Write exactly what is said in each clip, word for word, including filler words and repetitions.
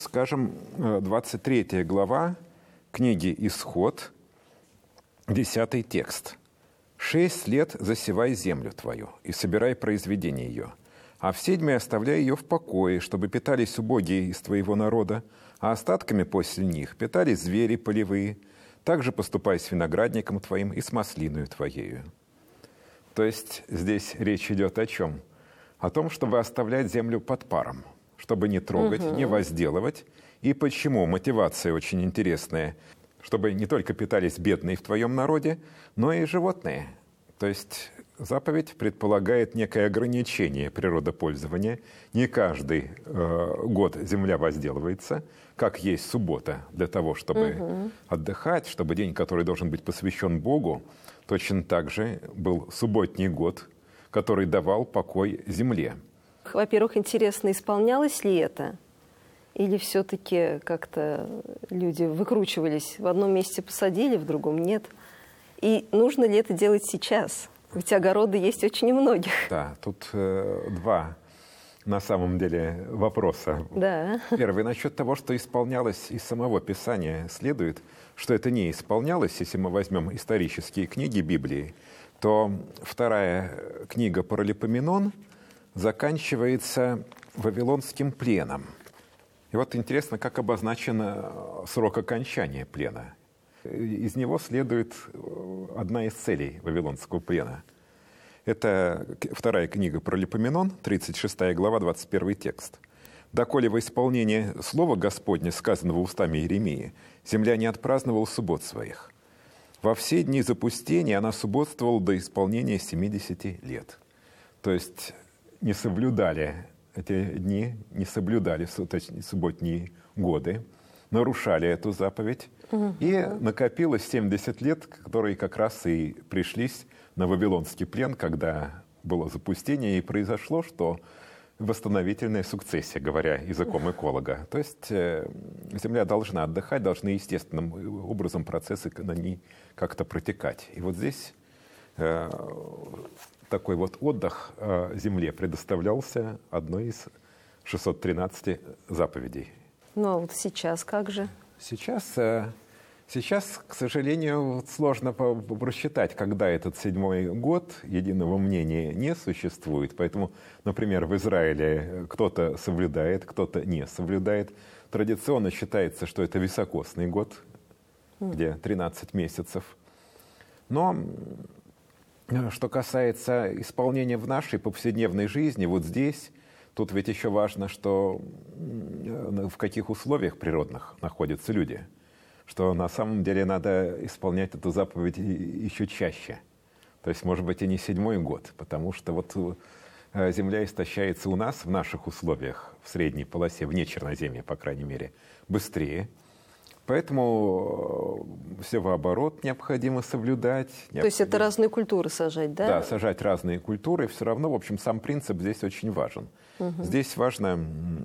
Скажем, двадцать третья глава книги «Исход», десятый текст. «Шесть лет засевай землю твою и собирай произведение ее, а в седьмой оставляй ее в покое, чтобы питались убогие из твоего народа, а остатками после них питались звери полевые. Также поступай с виноградником твоим и с маслиною твоею». То есть здесь речь идет о чем? О том, чтобы оставлять землю под паром, чтобы не трогать, угу. не возделывать. И почему? Мотивация очень интересная. Чтобы не только питались бедные в твоем народе, но и животные. То есть заповедь предполагает некое ограничение природопользования. Не каждый э, год земля возделывается, как есть суббота, для того, чтобы угу. отдыхать, чтобы день, который должен быть посвящен Богу, точно так же был субботний год, который давал покой земле. Во-первых, интересно, исполнялось ли это? Или все-таки как-то люди выкручивались? В одном месте посадили, в другом нет. И нужно ли это делать сейчас? Ведь огороды есть очень у многих. Да, тут э, два на самом деле вопроса. Да. Первый насчет того, что исполнялось из самого Писания, следует, что это не исполнялось. Если мы возьмем исторические книги Библии, то вторая книга Паралипоменон заканчивается Вавилонским пленом. И вот интересно, как обозначен срок окончания плена. Из него следует одна из целей Вавилонского плена. Это вторая книга Паралипоменон, тридцать шестая глава, двадцать первый текст. «Доколе во исполнение слова Господня, сказанного устами Иеремии, земля не отпраздновала суббот своих. Во все дни запустения она субботствовала до исполнения семидесяти лет». То есть не соблюдали эти дни, не соблюдали субботние годы, нарушали эту заповедь. Угу. И накопилось семьдесят лет, которые как раз и пришлись на Вавилонский плен, когда было запустение, и произошло, что восстановительная сукцессия, говоря языком эколога. То есть э, земля должна отдыхать, должны естественным образом процессы на ней как-то протекать. И вот здесь э, такой вот отдых э, земле предоставлялся одной из шестисот тринадцати заповедей. Ну а вот сейчас как же? Сейчас, э, сейчас, к сожалению, сложно просчитать, когда этот седьмой год, единого мнения не существует. Поэтому, например, в Израиле кто-то соблюдает, кто-то не соблюдает. Традиционно считается, что это високосный год, mm. где тринадцать месяцев. Но что касается исполнения в нашей повседневной жизни, вот здесь, тут ведь еще важно, что в каких условиях природных находятся люди. Что на самом деле надо исполнять эту заповедь еще чаще. То есть, может быть, и не седьмой год, потому что вот земля истощается у нас в наших условиях, в средней полосе, вне Черноземья, по крайней мере, быстрее. Поэтому все вооборот необходимо соблюдать. Необходимо... То есть это разные культуры сажать, да? Да, сажать разные культуры. Все равно, в общем, сам принцип здесь очень важен. Угу. Здесь важно,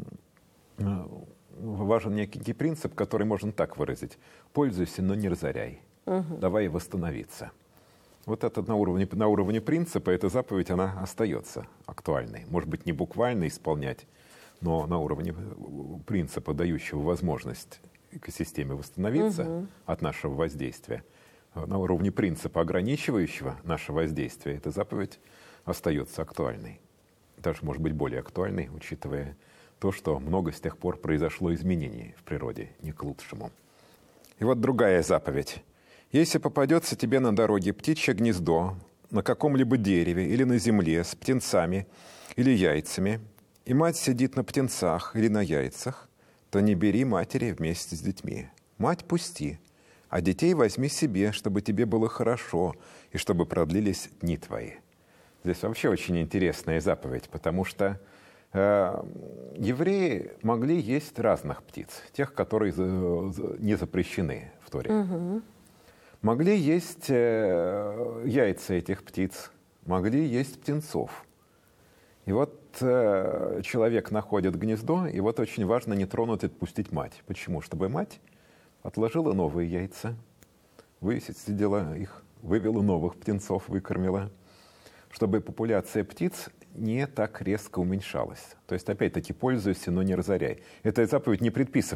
важен некий принцип, который можно так выразить. Пользуйся, но не разоряй. Угу. Давай восстановиться. Вот это на уровне, на уровне принципа, эта заповедь, она остается актуальной. Может быть, не буквально исполнять, но на уровне принципа, дающего возможность экосистеме восстановиться угу. от нашего воздействия, на уровне принципа, ограничивающего наше воздействие, эта заповедь остается актуальной. Даже, может быть, более актуальной, учитывая то, что много с тех пор произошло изменений в природе, не к лучшему. И вот другая заповедь. «Если попадется тебе на дороге птичье гнездо, на каком-либо дереве или на земле с птенцами или яйцами, и мать сидит на птенцах или на яйцах, то не бери матери вместе с детьми. Мать пусти, а детей возьми себе, чтобы тебе было хорошо и чтобы продлились дни твои». Здесь вообще очень интересная заповедь, потому что э, евреи могли есть разных птиц, тех, которые за, за, не запрещены в Торе. Угу. Могли есть э, яйца этих птиц, могли есть птенцов. И вот э, человек находит гнездо, и вот очень важно не тронуть и отпустить мать. Почему? Чтобы мать отложила новые яйца, высидела их, вывела новых птенцов, выкормила. Чтобы популяция птиц не так резко уменьшалась. То есть, опять-таки, пользуйся, но не разоряй. Эта заповедь не предписывает